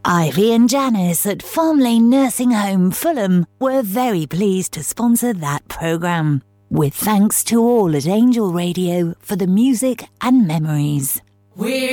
Ivy and Janice at Farm Lane Nursing Home, Fulham, were very pleased to sponsor that programme. With thanks to all at Angel Radio for the music and memories.